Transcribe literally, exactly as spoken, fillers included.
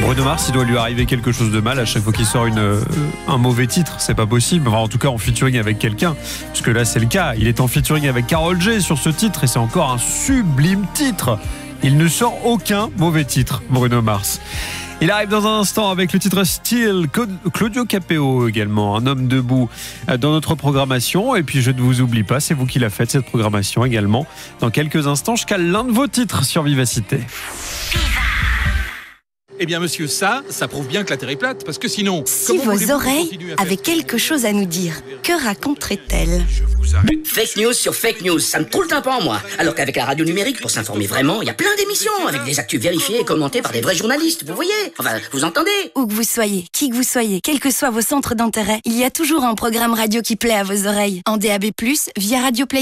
Bruno Mars, il doit lui arriver quelque chose de mal à chaque fois qu'il sort une, euh, un mauvais titre. C'est pas possible. Enfin, en tout cas, en featuring avec quelqu'un. Parce que là, c'est le cas. Il est en featuring avec Karol G sur ce titre et c'est encore un sublime titre. Il ne sort aucun mauvais titre, Bruno Mars. Il arrive dans un instant avec le titre Still, Claudio Capéo également, un homme debout dans notre programmation. Et puis je ne vous oublie pas, c'est vous qui la faites cette programmation également. Dans quelques instants, je cale l'un de vos titres sur Vivacité. Eh bien, monsieur, ça, ça prouve bien que la Terre est plate, parce que sinon... Si vos oreilles avaient quelque chose à nous dire, que raconteraient-elles ? Fake news sur fake news, ça me troule le tympan, moi. Alors qu'avec la radio numérique, pour s'informer vraiment, il y a plein d'émissions, avec des actus vérifiées et commentées par des vrais journalistes, vous voyez ? Enfin, vous entendez ? Où que vous soyez, qui que vous soyez, quels que soient vos centres d'intérêt, il y a toujours un programme radio qui plaît à vos oreilles. En D A B plus, via Radio Play.